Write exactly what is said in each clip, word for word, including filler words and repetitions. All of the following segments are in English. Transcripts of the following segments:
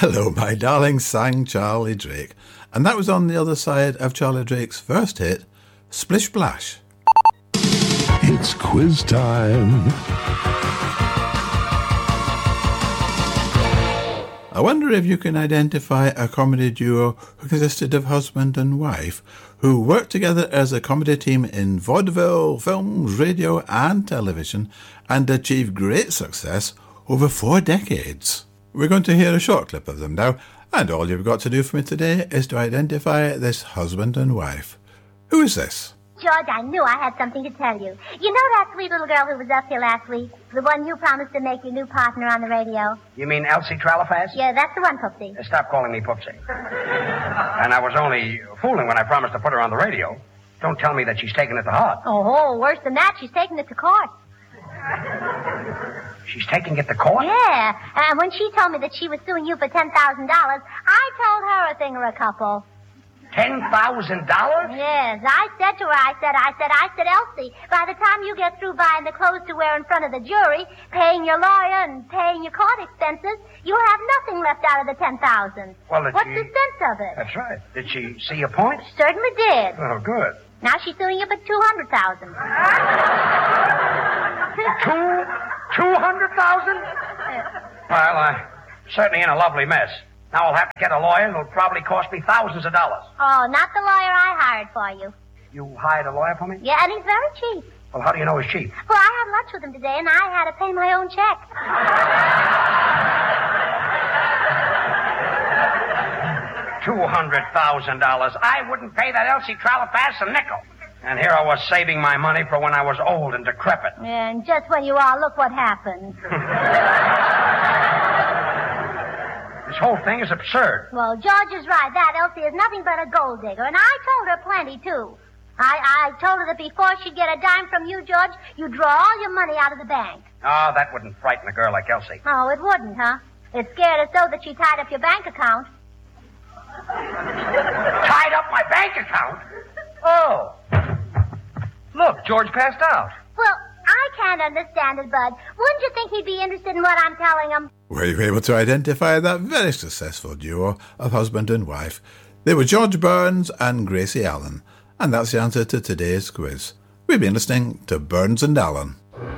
Hello, my darling, sang Charlie Drake. And that was on the other side of Charlie Drake's first hit, Splish Splash. It's quiz time. I wonder if you can identify a comedy duo who consisted of husband and wife who worked together as a comedy team in vaudeville, films, radio and television and achieved great success over four decades. We're going to hear a short clip of them now, and all you've got to do for me today is to identify this husband and wife. Who is this? George, I knew I had something to tell you. You know that sweet little girl who was up here last week? The one you promised to make your new partner on the radio? You mean Elsie Tralafass? Yeah, that's the one, Poopsie. Uh, Stop calling me Poopsie. And I was only fooling when I promised to put her on the radio. Don't tell me that she's taken it to heart. Oh, worse than that, she's taking it to court. She's taking it to court? Yeah, and when she told me that she was suing you for ten thousand dollars, I told her a thing or a couple. ten thousand dollars? Yes, I said to her, I said, I said, I said, Elsie, by the time you get through buying the clothes to wear in front of the jury, paying your lawyer and paying your court expenses, you'll have nothing left out of the ten thousand dollars. Well, did What's she... the sense of it? That's right. Did she see your point? She certainly did. Oh, good. Now she's suing you for two hundred thousand dollars. Two? Two hundred thousand? Well, I'm certainly in a lovely mess. Now I'll have to get a lawyer, and it'll probably cost me thousands of dollars. Oh, not the lawyer I hired for you. You hired a lawyer for me? Yeah, and he's very cheap. Well, how do you know he's cheap? Well, I had lunch with him today, and I had to pay my own check. Two hundred thousand dollars. I wouldn't pay that Elsie Tralafass a nickel. And here I was saving my money for when I was old and decrepit. Yeah, and just when you are, look what happened. This whole thing is absurd. Well, George is right. That Elsie is nothing but a gold digger, and I told her plenty, too. I, I told her that before she'd get a dime from you, George, you'd draw all your money out of the bank. Oh, that wouldn't frighten a girl like Elsie. Oh, it wouldn't, huh? It scared her so that she tied up your bank account. Tied up my bank account? Oh. Look, George passed out. Well, I can't understand it, Bud. Wouldn't you think he'd be interested in what I'm telling him? Were you able to identify that very successful duo of husband and wife? They were George Burns and Gracie Allen. And that's the answer to today's quiz. We've been listening to Burns and Allen.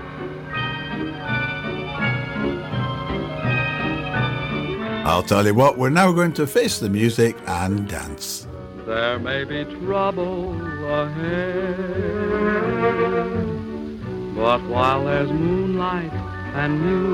I'll tell you what, we're now going to face the music and dance. There may be trouble ahead, but while there's moonlight and music,